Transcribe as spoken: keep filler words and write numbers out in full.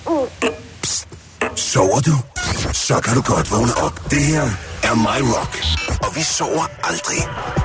Psst. Sover du? Så kan du godt vågne op. Det her er My Rock, og vi sover aldrig.